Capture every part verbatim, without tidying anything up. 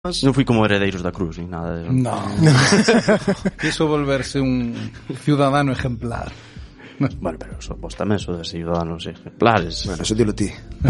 Non fui como Heredeiros da Cruz ni nada de eso. No. Quiso volverse un ciudadano ejemplar. Bueno, pero so, vos tamén sodes ciudadanos ejemplares. Bueno, eso dilo ti.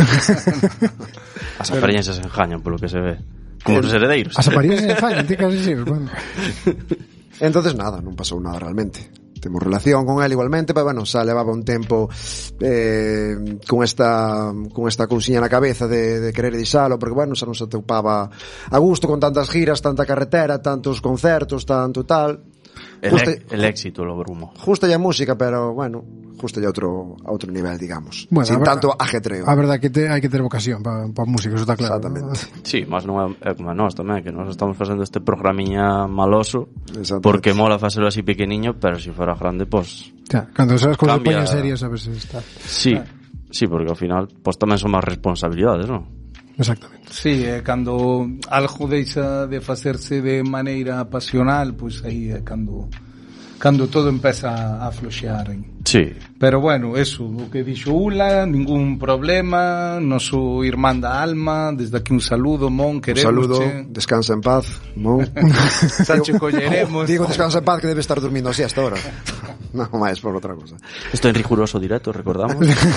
As apariencias engañan polo que se ve. Como os heredeiros. As apariencias engañan, ti queres dicir, bueno. Entonces nada, non pasou nada realmente. Temos relación con él igualmente, pero bueno, xa levaba un tempo eh, con esta con esta cousiña na cabeza de, de querer deixalo, porque bueno, xa non se atopaba a gusto con tantas giras, tanta carretera, tantos concertos, tanto tal. El, justo, el éxito lo brumo. Justo ya música, pero bueno, justo ya outro a outro nivel, digamos. Bueno, sin a ver, tanto ajetreo. A verdade que te, hai que ter vocación para pa música, eso está claro. Exactamente. ¿no? Sí, mas non é como nós tamén, que nós estamos facendo este programiña maloso porque mola facelo así pequeniño, pero se si fora grande, pues ya, cando as cousas se poñen serias, sabes, está. Sí, ah. sí, porque ao final pues tamén son máis responsabilidades, non? Exactamente. Sí, eh, cando algo deixa de facerse de maneira pasional, pois pues aí é cando cando todo empeza a floxear. Sí. Pero bueno, eso, o que dixo Ula, ningún problema, noso irmán da alma, desde aquí un saludo, Mon, queremos. Un saludo, che. Descansa en paz, Mon. Sacho colleremos. Digo descansa en paz que debe estar durmiendo así hasta ahora. Non máis por outra cosa. Isto en riguroso directo, recordamos.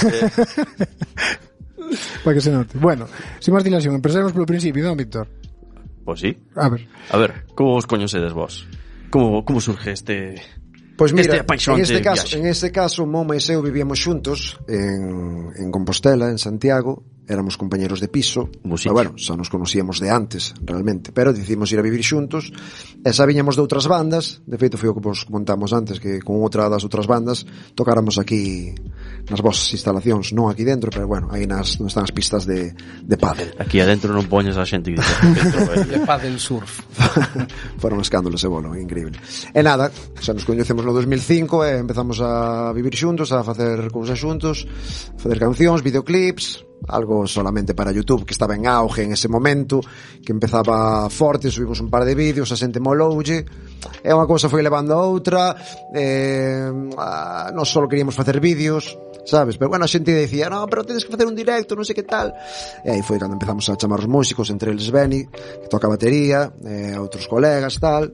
Para que se note. Bueno, sin máis dilación, empezamos polo principio, non, Víctor? Pois sí. A ver. A ver, como os coñecedes vos? Como como surge este Pois pues mira, este en este caso, viaxe? en este caso Moma e eu vivíamos xuntos en en Compostela, en Santiago, éramos compañeros de piso, pero bueno, xa nos conocíamos de antes, realmente, pero decidimos ir a vivir xuntos, e xa viñamos de outras bandas, de feito foi o que vos contamos antes, que con outra das outras bandas tocáramos aquí nas vosas instalacións, non aquí dentro, pero bueno, aí nas, non están as pistas de, de pádel. Aquí adentro non poñes a xente que dice de pádel surf. Foron escándalos e bolo, increíble. E nada, xa nos coñecemos no dos mil cinco e empezamos a vivir xuntos, a facer cousas xuntos, a facer cancións, videoclips, algo solamente para YouTube, que estaba en auge en ese momento, que empezaba forte, subimos un par de vídeos, a xente moloulle, e unha cousa foi levando a outra, eh, non só queríamos facer vídeos, sabes, pero bueno, a xente dicía, no, pero tedes que facer un directo, non sei que tal, e aí foi cando empezamos a chamar os músicos, entre eles Beni, que toca batería, e outros colegas, tal.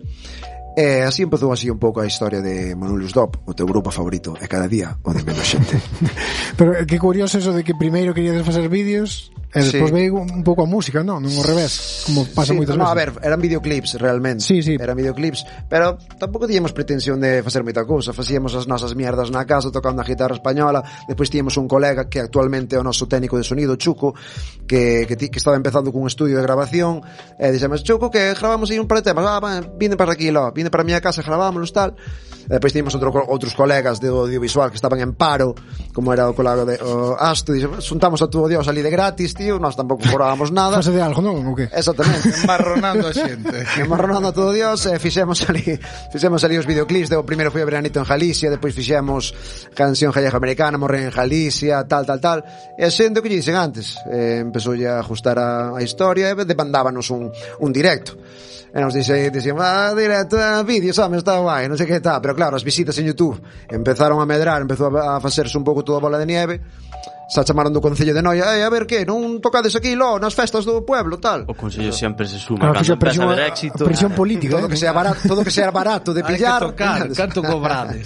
E así empezou así un pouco a historia de Manolius Dop, o teu grupo favorito, e cada día o de menos xente. Pero que curioso eso de que primeiro querías facer vídeos e despois sí. veio un pouco a música, non? Non ao revés, como pasa sí, moitas no, veces. A ver, eran videoclips realmente. Sí, sí. Eran videoclips, pero tampouco tiñamos pretensión de facer moita cousa. Facíamos as nosas mierdas na casa tocando a guitarra española. Despois tiñamos un colega que actualmente é o noso técnico de sonido, Chuco, que, que, que estaba empezando cun estudio de grabación, e dixemos, Chuco, que grabamos aí un par de temas. Ah, va, vine para aquí, lo, vine para a miña casa, gravámonos, tal. E depois tiñamos outro, outros colegas de audiovisual que estaban en paro, como era o colega de o Asto, dixemos, xuntamos a tu Dios ali de gratis, tío, nós tampouco cobrábamos nada. Fase de algo, non? O que? Exactamente. Embarronando a xente. Embarronando a todo Dios, e fixemos ali, fixemos ali os videoclips, de, o primeiro foi a Veranito en Galicia, depois fixemos Canción Gallega Americana, Morrer en Galicia, tal, tal, tal. E a xente o que lle dicen antes, eh, empezou a ajustar a, a historia e demandábanos un, un directo. E nos dixe, dixemos, ah, directo, ah, vídeo, sabes, está guai, non sei que está, pero claro, as visitas en YouTube empezaron a medrar, empezou a, a facerse un pouco toda a bola de nieve, xa chamaron do Concello de Noia, eh, a ver que, non tocades aquí, lo, nas festas do pueblo, tal. O Concello sempre se suma, claro, cando empeza presión, a haber éxito. Presión política, todo eh? que sea barato, todo que sea barato de pillar. Hai que tocar, canto cobrades.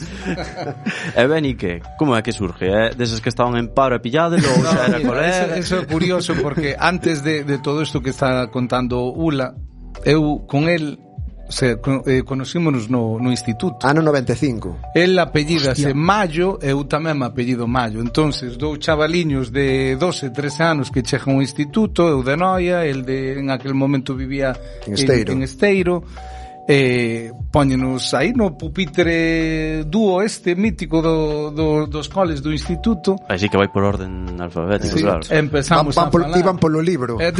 E ben, e que? Como é que surge? É deses que estaban en paro e pillades, ou xa era colega? Eso, eso é curioso, porque antes de, de todo isto que está contando Ula, eu con el o sea, eh, conocímonos no, no instituto. Ano noventa e cinco. El apellidase Mayo, eu tamén me apellido Mayo. Entonces, dous chavaliños de doce, trece anos que chegan ao instituto, eu de Noia, el de en aquel momento vivía en Esteiro. En, en Esteiro. Eh, póñenos aí no pupitre dúo este mítico do, do, dos coles do instituto. Así que vai por orden alfabético, sí, claro. Empezamos van, van a por, falar. Iban polo libro. É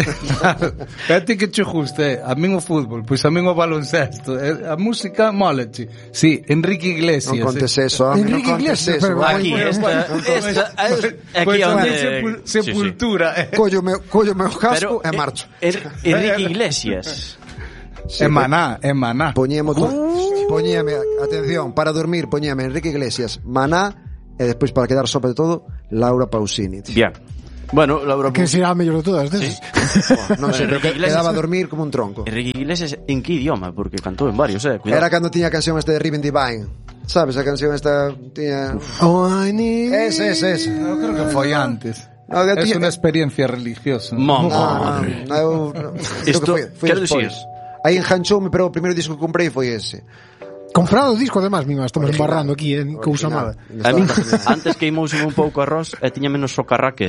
a ti que che guste, a min o fútbol, pois a min o baloncesto, a música móleche. Sí, Enrique Iglesias. Non contes eso, a mí non contes eso. Aquí, esta, esta, aquí onde Sepultura. Collo meu, collo meu casco e marcho. Enrique Iglesias. Sí, é Maná, é Maná. Poñíamos, uh. poñíame, atención, para dormir, poñíame Enrique Iglesias, Maná, e despois para quedar sopa de todo, Laura Pausini. Bien. Bueno, Laura... Que será a mellor de todas, desas. Sí. Non sei, pero que quedaba a dormir como un tronco. Enrique Iglesias, en que idioma? Porque cantou en varios, eh? Cuidado. Era cando tiña a canción este de Riven Divine. Sabes, a canción esta tiña... Oh, I need... Ese, ese, ese. Eu creo que foi antes. No, es tiña... unha experiencia religiosa. Mamá. No, no, no, eu... No, Isto, quero dicir... Aí enganchoume, pero o primeiro disco que comprei foi ese. Comprado o disco, además, mima, estamos embarrando aquí, eh, cousa mala. A mí, antes queimouse un pouco arroz e tiña menos socarraque.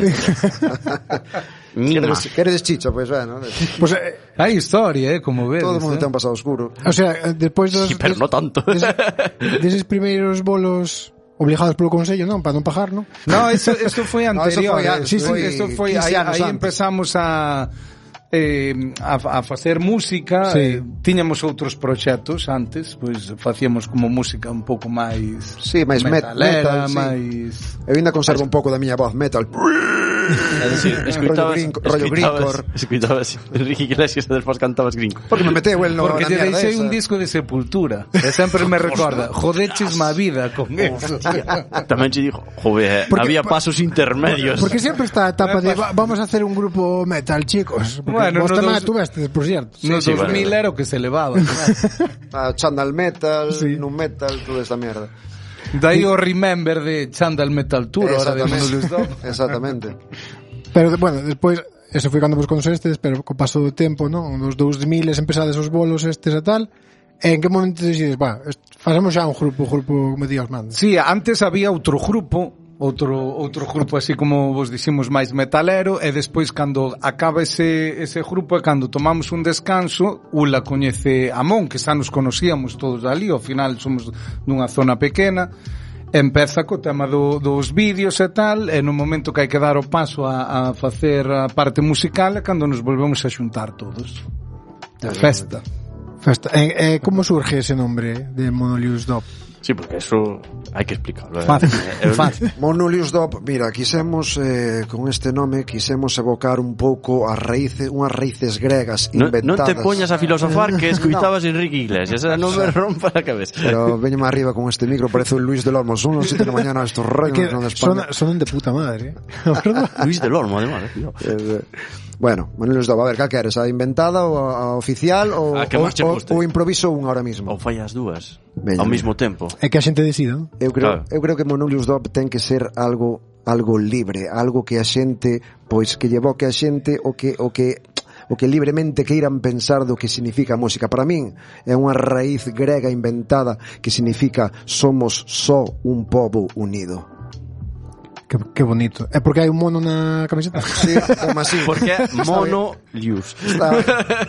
Mima. Queredes chicha, pois, pues, bueno. Pues, eh, hai historia, eh, como ves. Todo o mundo eh. ten un pasado oscuro. O sea, despois dos... Sí, pero des, no tanto. Deses, deses primeiros bolos... obligados polo Consello, non? Para non pagar, non? No, eso, eso foi anterior. No, eso foi, sí, sí, foi eso foi aí, aí empezamos a eh, a, a facer música, sí. eh, tiñamos outros proxectos antes, pois facíamos como música un pouco máis sí, máis metalera, metal, máis sí. Eu ainda conservo un pouco da miña voz metal. É dicir, escuitabas, rollo Grincor, escuitabas Enrique Iglesias e despois cantabas Grincor. Porque me meteu el no Porque te deixei un disco de Sepultura. E sempre me recorda, jodeches má vida con eso. Tamén che dijo, joder, porque, había pasos intermedios. Porque sempre está a etapa de vamos a hacer un grupo metal, chicos. Porque bueno, vos no tamén dos... tuvestes, por cierto. No sí, dos mil bueno. Era o que se elevaba. Ah, Chandal Metal, sí. Nu Metal, toda esta mierda. Dai o Remember de Chandal Metal Tour, ahora de Monolith Dub. Exactamente. Pero, bueno, despois, eso foi cando vos conocestes, pero co paso do tempo, non? Nos dous mil empezades os bolos estes e tal. En que momento decides, va, facemos xa un grupo, grupo, como Dios manda? Sí, antes había outro grupo, outro outro grupo así como vos dixemos máis metalero, e despois cando acaba ese ese grupo e cando tomamos un descanso, Ula coñece a Mon, que xa nos conocíamos todos ali, ao final somos nunha zona pequena, empeza co tema do, dos vídeos e tal, e no momento que hai que dar o paso a, a facer a parte musical é cando nos volvemos a xuntar todos. A festa. Festa. E, e como surge ese nombre de Monolith Dub? Sí, porque eso hai que explicarlo. Eh. Fácil, é fácil. Monolith Dub, mira, quisemos eh, con este nome quisemos evocar un pouco as raíces, unhas raíces gregas inventadas. Non no te poñas a filosofar que escuitabas no. Enrique Iglesias, esa non me rompa a cabeza. Pero veño máis arriba con este micro, parece un Luis del Olmo, son las siete de la mañana estos reinos de España. Son, son de puta madre, ¿eh? Luis del Olmo, además, eh, eh, bueno, Monolith Dub, a ver, cal queres, a inventada ou a, a oficial ou o improviso un ahora mismo? Ou fai as dúas Veña, ao mesmo tempo. É que a xente decida. Eu creo, claro. eu creo que Monolith Dub ten que ser algo algo libre, algo que a xente, pois que lle evoque a xente o que o que o que libremente queiran pensar do que significa a música. Para min é unha raíz grega inventada que significa somos só un pobo unido. Que, que bonito. É porque hai un mono na camiseta? Sí, como así. Porque é mono lius. Está...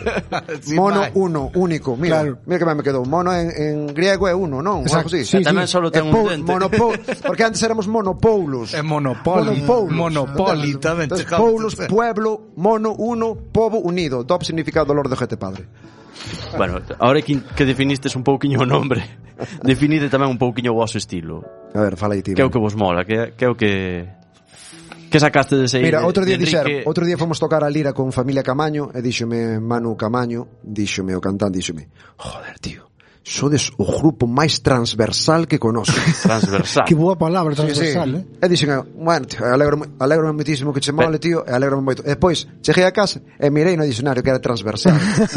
mono uno, único. Mira, claro. Mira que me quedou. Mono en, en griego é uno, non? Exacto. Sí, sí, tamén sí. solo ten un dente. Monopo... Porque antes éramos monopoulos. É monopoli. Monopoulos. Monopoli tamén. Entonces, poulos, pueblo, mono, uno, pobo unido. Dub significa dolor de jete padre. Bueno, ahora que, que definistes un pouquiño o nombre, definide tamén un pouquiño o vosso estilo. A ver, fala aí ti. Que é o que vos mola, que, que é o que que sacaste de ese. Mira, outro día de dixer, outro día fomos tocar a lira con familia Camaño e díxome Manu Camaño, díxome o cantante, díxome, joder, tío, sodes o grupo máis transversal que conozco. Transversal. Que boa palabra, transversal, sí, sí. E eh? dixen, bueno, tío, alegro, alegro muitísimo que che mole, tío, e alegro moito. E depois, cheguei a casa e mirei no dicionario que era transversal.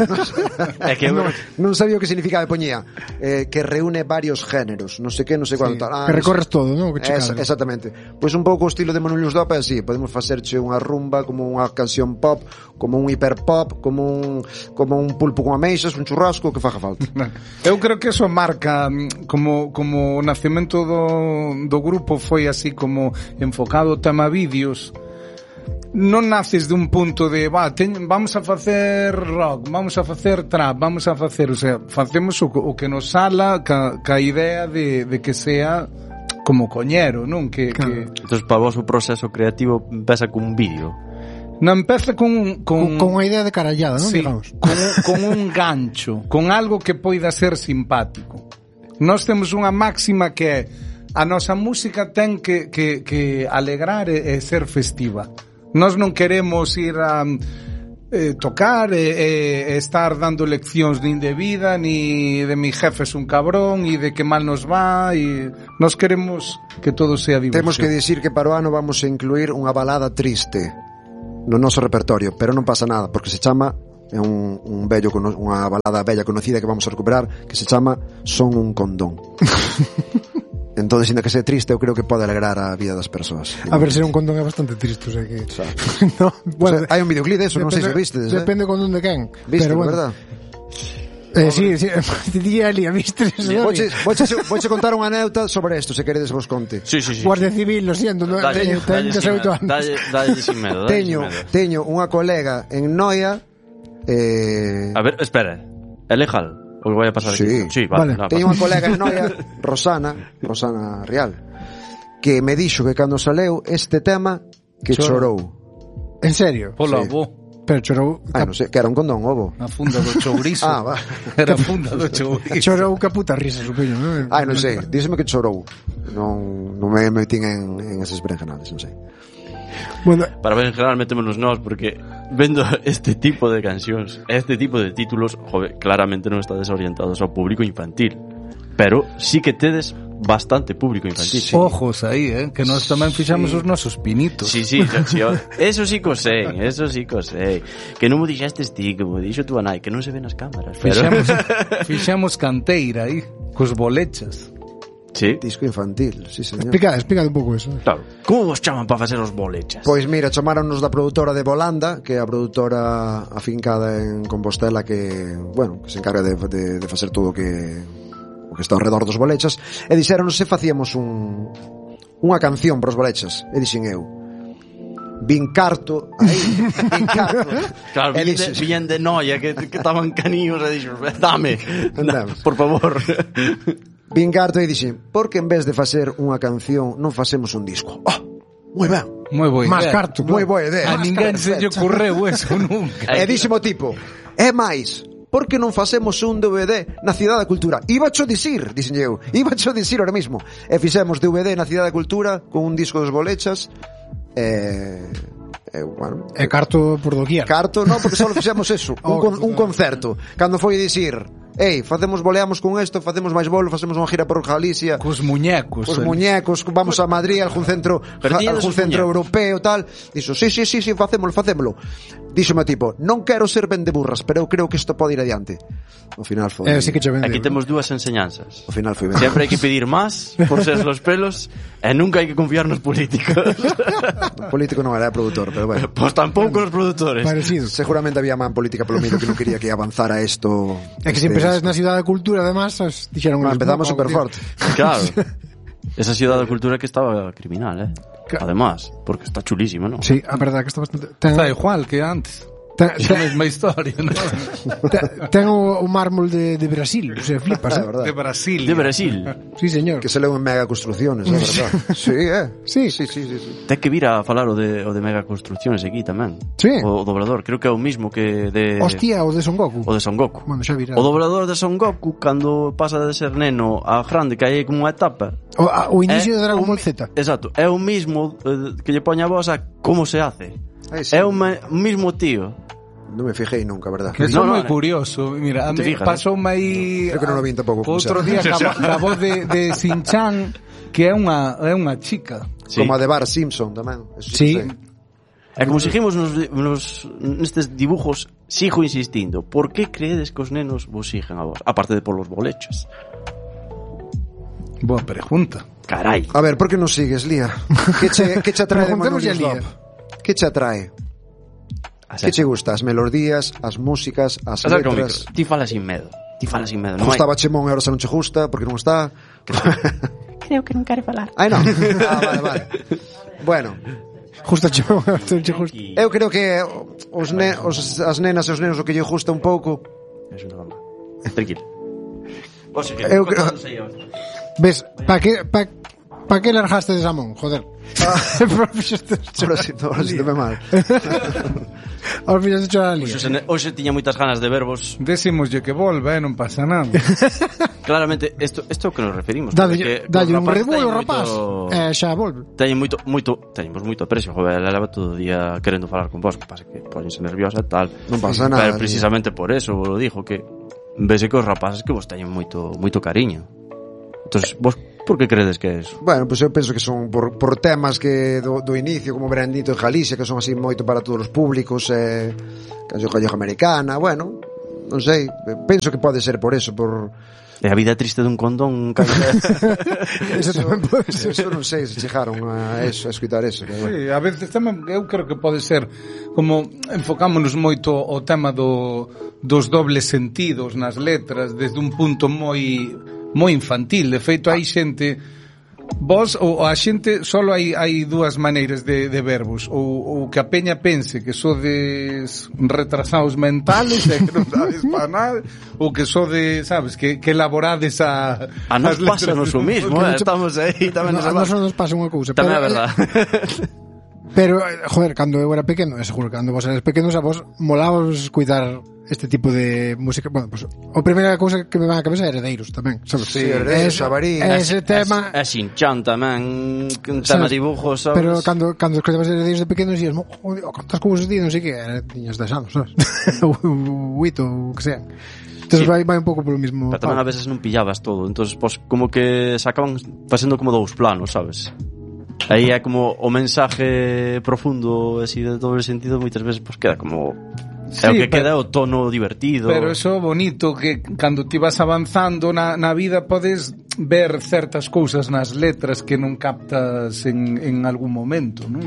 É que non, non sabía o que significaba, e poñía eh, que reúne varios géneros, non sei que, non sei cuánto. Sí, ah, que recorres todo, non? Que es, exactamente. Pois un pouco o estilo de Monolith Dub é así, podemos facerche unha rumba como unha canción pop, como un hiperpop, como un como un pulpo con ameixas, un churrasco, que faga falta. Eu creo que eso marca como como o nacemento do, do grupo foi así como enfocado o tema vídeos. Non naces de un punto de va, ten, vamos a facer rock, vamos a facer trap, vamos a facer, o sea, facemos o, o que nos sala ca, ca idea de, de que sea como coñero, non? Que, claro. que... Entón, para vos o proceso creativo empeza con un vídeo. Non empeza con con con unha idea de carallada, non, sí, digamos. Con, con un gancho, con algo que poida ser simpático. Nós temos unha máxima que é a nosa música ten que que que alegrar e, e ser festiva. Nós non queremos ir a eh, tocar e, e estar dando leccións nin de vida, ni de mi jefe es un cabrón, e de que mal nos va, e Nos queremos que todo sea diversión. Temos que dicir que para o ano vamos a incluir unha balada triste no noso repertorio, pero non pasa nada, porque se chama é un, un bello, unha balada bella conocida que vamos a recuperar, que se chama Son un condón. Entón, sinda que sea triste, eu creo que pode alegrar a vida das persoas. A ver, ser un condón é bastante triste, o sea que... no, bueno, o sea, hai un videoclip de eso, non sei se vistes. Depende eh? con onde quen. Viste, pero bueno. verdad? Eh, sí, sí, te diría ali, a vistres. Voche, voche, voche contar unha anécdota sobre isto, se queredes vos conte. Sí, sí, sí. Guardia Civil, lo siento, no, dalle, teño dezoito anos. Dalle, dalle sin medo, dalle teño, sin medo. teño unha colega en Noia eh... A ver, espera, é legal? O que vai a pasar sí. aquí? Sí, vale. vale. Teño unha colega en Noia, Rosana, Rosana Rial, que me dixo que cando saleu este tema que chorou. En serio? Pola, sí. bo. Pero chorou... Ah, non sei, que era un condón, ovo. A funda do chourizo. Ah, va. Era a funda do chourizo. Chorou que puta risa, supoño, non? Ai, non sei, díseme que chorou. Non, non me metín en, en eses berenjenales, non sei. Bueno, para ver en general metémonos nós porque vendo este tipo de cancións, este tipo de títulos, joder, claramente non está desorientados ao público infantil, pero sí que tedes bastante público infantil. Sí. Ojos aí, eh, que nós tamén fixamos sí. os nosos pinitos. Sí, sí, sí, eso sí que sei, eso sí que sei. Que non mo dixestes ti, que mo dixo tu anai, que non se ven as cámaras. Pero... Fixamos, fixamos canteira aí, cos bolechas. Sí. Disco infantil, sí, señor. Explica, explica un pouco eso. Claro. Como vos chaman para facer os bolechas? Pois mira, chamaronnos da produtora de Volanda, que é a produtora afincada en Compostela que, bueno, que se encarga de, de, de facer todo o que o que está ao redor dos bolechas, e dixeronnos se facíamos un unha canción para os bolechas, e dixen eu vin carto aí, vin carto. Claro, e dixen, viñen de Noia que que estaban caníos e dixen, dame, dame, por favor. Vin carto e dixen, por que en vez de facer unha canción non facemos un disco? Oh, moi ben. Moi boa idea. Más carto. Moi boa idea. A ninguén se lle ocurreu eso nunca. E dixemo tipo, é máis, por que non facemos un D V D na Cidade da Cultura? Iba cho dicir, dixen eu, iba cho dicir ahora mismo. E fixemos D V D na Cidade da Cultura con un disco dos bolechas. E... Eh, bueno, e carto por doquier. Carto, non, porque só fixemos eso, un, con, un concerto. Cando foi dicir, ei, facemos, boleamos con isto, facemos máis bolo, facemos unha gira por Galicia. Cos muñecos. Cos muñecos, vamos a Madrid, algún centro, algún centro europeo, tal. Dixo, sí, sí, sí, sí, facémolo, facémolo. Díxome tipo, non quero ser vendeburras, pero eu creo que isto pode ir adiante. Ao final foi... Eh, sí que che vende. Aquí temos dúas enseñanzas. Ao final foi ben. Sempre hai que pedir máis por ser los pelos e nunca hai que confiar nos políticos. O político non era produtor, pero bueno. Pois tampouco os produtores. Parecido. Seguramente había man política polo medio que non quería que avanzara isto. É que se empezades na Cidade da Cultura, además, dixeron... Bueno, empezamos super forte. Claro. Esa Cidade da Cultura que estaba criminal, eh. Además, porque está chulísima, ¿no? Sí, a verdade que está bastante... Ten... Está igual que antes. Ten, ten, a mesma historia, ¿no? ten, ten o, o mármol de, de Brasil, o sea, flipas, eh? De Brasil. De Brasil. Sí, señor. Que se leu en mega construcciones, é verdade. Sí, eh. Sí, sí, sí, sí, sí. Ten que vir a falar o de, o de mega construcciones aquí tamén. Sí. O, o doblador, creo que é o mismo que de... Hostia, o de Son Goku. O de Son Goku. Bueno, xa virá. O doblador de Son Goku, cando pasa de ser neno a grande, que hai como unha etapa... O, a, o inicio de Dragon Ball Z. Exacto, é o mismo eh, que lle poña a voz a como se hace. Ay, sí. É o mismo tío. Non me fijei nunca, verdad? Que eso é no, moi no, curioso. Mira, a mí fijas, pasoume aí... Creo que non lo vi tampouco. Outro día a, a voz de, de Shin-Chan, que é unha, é unha chica. Sí. Como a de Bart Simpson tamén. Eso Sí. sí. É como seguimos nos, nos, nestes dibujos, sigo insistindo. Por que creedes que os nenos vos siguen a vos? Aparte de polos bolechas. Boa pregunta. Carai. A ver, por que non sigues, Lía? Que che, que che atrae de Manu Preguntemos a Lía. Stop? Que che atrae? Que che gusta? As melodías, as músicas, as Acerca o letras? micro. Ti fala sin medo. Ti fala sin medo. Non hai... Gustaba Chemón e ahora xa non che gusta, porque non está. Creo que non quere falar. Ai, non. Ah, vale, vale. Bueno, Justo che, justo. eu creo que os, ne, os as nenas e os nenos o que lle gusta un pouco. É unha broma. Tranquilo. Vos seguir. Eu creo... Ves, pa que pa, pa que largaste de Samón, joder. Ah. Ahora fixaste Ahora sí, ahora sí te ve mal. Ahora fixaste chorar a Lía. Hoxe, hoxe tiña moitas ganas de vervos. Decimoslle que volve, eh, non pasa nada. Claramente, isto isto que nos referimos. Dalle, dalle un Red Bull, rapaz. Eh, xa volve. Teñen moito, moito, teñemos moito aprecio, joder, ela leva todo o día querendo falar con vos, que pasa que póñense nerviosa e tal. Non pasa nada. Pero precisamente por eso vos lo dijo, que vese que os rapaces que vos teñen moito moito cariño. Entonces, vos Por que credes que é eso? Bueno, pois pues eu penso que son por, por temas que do, do inicio, como Brandito en Galicia, que son así moito para todos os públicos, eh, canción gallega americana, bueno, non sei, penso que pode ser por eso, por... E a vida triste dun condón. Eso tamén pode ser. Eso non sei se chegaron a eso, a escutar eso. Que, bueno. Sí, a veces tamén eu creo que pode ser como enfocámonos moito o tema do, dos dobles sentidos nas letras desde un punto moi moi infantil. De feito, hai xente vos ou a xente solo hai hai dúas maneiras de, de verbos, ou, ou que a peña pense que sodes retrasados mentales e que non sabes para nada, ou que sodes, sabes, que, que elaborades a a nos pasa nos o mismo, eh? Estamos aí tamén no, nos, nos pasa unha cousa, tamén é verdad. Pero, joder, cando eu era pequeno, é seguro que cando vos eres pequenos a vos molábamos cuidar este tipo de música. Bueno, pues, a primeira cousa que me van a cabeza é Heredeiros tamén, sabes? Sí, Heredeiros, Xabarín. Ese tema... É Xinchán tamén, un tema dibujos, sabes? Pero cando, cando escoitabas Heredeiros de pequenos días, joder, cantas cousas di, non sei que, era tiñas dez anos, sabes? O oito, o que sea. Entonces sí. vai, vai un pouco polo mismo... Pero tamén a veces non pillabas todo, entonces pues, como que se acaban facendo como dous planos, sabes? Aí é como o mensaje profundo así de doble sentido, moitas veces pues queda como sí, é o que pero, queda o tono divertido. Pero eso bonito que cando ti vas avanzando na, na vida podes ver certas cousas nas letras que non captas en, en algún momento, non?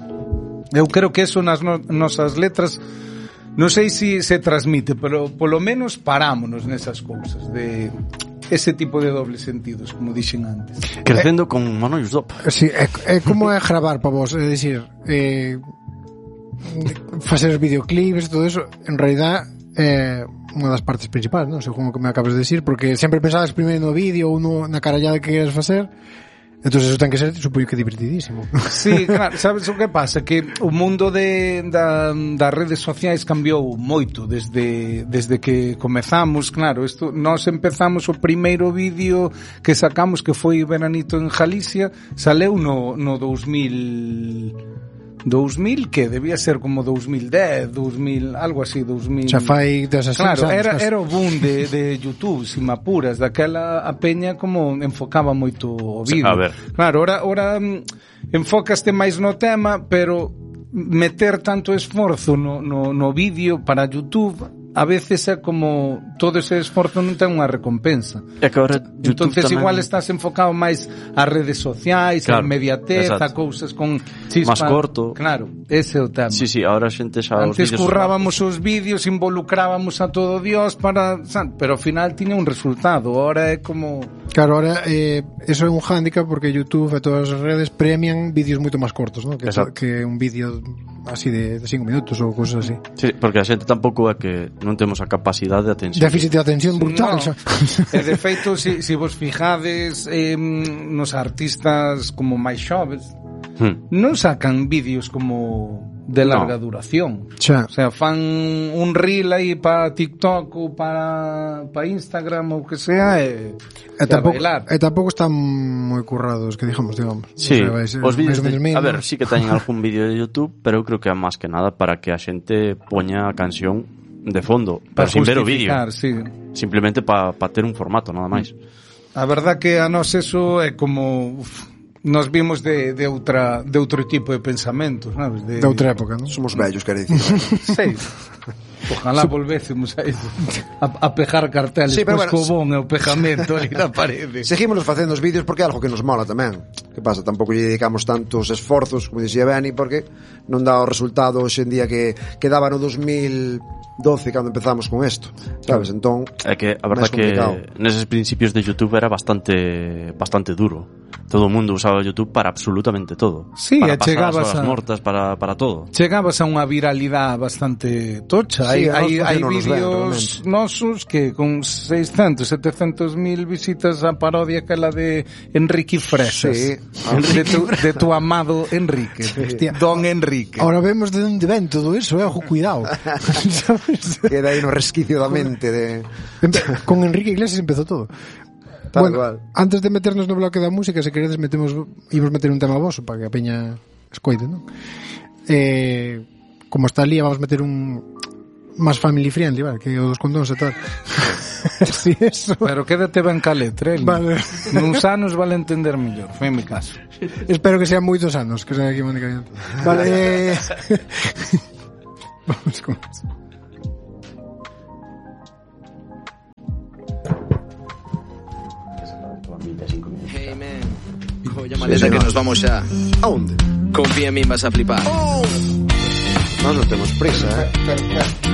Eu creo que eso nas no, nosas letras non sei se se transmite, pero polo menos parámonos nesas cousas de ese tipo de dobles sentidos, como dixen antes. Crecendo eh, con Manollos Dop. Sí, é, é como é gravar para vos, é dicir, eh, facer os videoclips e todo eso, en realidad é eh, unha das partes principais, non? Según o que me acabas de decir, porque sempre pensabas primeiro no vídeo ou no, na carallada que queres facer. Entonces eso ten que ser, supoño que divertidísimo. Sí, claro, sabes o que pasa? Que o mundo de, da, das redes sociais cambiou moito desde, desde que comezamos, claro, isto, nós empezamos o primeiro vídeo que sacamos, que foi Veranito en Galicia, saleu no, no dous mil... dous mil, que debía ser como dous mil dez, dous mil, algo así, dous mil... Xa fai desas claro, anos, era, era o boom de, de YouTube, sin apuras, daquela a peña como enfocaba moito o vídeo. A ver. Claro, ora, ora enfocaste máis no tema, pero meter tanto esforzo no, no, no vídeo para YouTube a veces é como todo ese esforzo non ten unha recompensa. É que ahora YouTube entonces tamén... igual estás enfocado máis ás redes sociais, claro, a inmediatez, a cousas con chispa. Más corto. Claro, ese é o tema. Sí, sí, ahora a xente xa antes os currábamos os vídeos, involucrábamos a todo Dios para, pero ao final tiña un resultado. Ahora é como... Claro, ahora eh, eso é un hándicap porque YouTube e todas as redes premian vídeos moito máis cortos, ¿no? Que, que un vídeo así de cinco minutos ou cosas así. Sí, porque a xente tampouco é que non temos a capacidade de atención. Déficit de atención brutal. No. E de feito, se si, si vos fijades eh, nos artistas como máis xoves, hmm. non sacan vídeos como de larga no. duración. Xa. O sea, fan un reel aí para TikTok ou para para Instagram ou que sea e, e, tampouco, e tampouco están moi currados, que digamos, digamos. Sí, o sea, ser, os vídeos de, a ver, sí que teñen algún vídeo de YouTube, pero eu creo que é máis que nada para que a xente poña a canción de fondo, pero sin ver o vídeo. Sí. Simplemente para pa ter un formato, nada máis. A verdad que a nós eso é como... Uf, nos vimos de, de outra de outro tipo de pensamentos, sabes? De, de outra época, non? Somos vellos, quero dicir. Sí. Ojalá volvécemos a eso, a, a pejar carteles, sí, pues bueno, cobón e o pejamento ali na parede. Seguimos facendo os vídeos porque é algo que nos mola tamén. Que pasa? Tampouco lle dedicamos tantos esforzos, como dicía Beni, porque non dá o resultado hoxe en día que, que daba no dos mil doce cando empezamos con isto, sabes? Entón, é que a verdad que neses principios de YouTube era bastante bastante duro. Todo o mundo usaba YouTube para absolutamente todo. Sí, para pasar as a... horas mortas, para, para todo. Chegabas a unha viralidade bastante tocha. Sí, hai hai, hai vídeos nosos que con seiscentos, setecentos mil visitas a parodia aquela de Enrique Fresas. Sí. De, tu, de tu amado Enrique. Sí. Don Enrique. Ahora vemos de onde ven todo eso, eh? Ojo, cuidado. Queda aí no resquicio da mente de... Con Enrique Iglesias empezou todo. Tal bueno, igual. Antes de meternos no bloque da música, se queredes metemos íbamos meter un tema voso para que a peña escoite, non? Eh, como está ali, vamos meter un máis family friendly, vale, que o dos condóns e tal. Si, eso. Pero quédate ben ca letra, eh? Vale. Nuns anos vale entender mellor, foi mi caso. Espero que sean moitos anos que sean aquí Mónica Viento. Vale. Vamos con eso. Hey man, colla maleta que nos vamos xa. A onde? Confía en mí, vas a flipar. Nós non temos prisa, eh?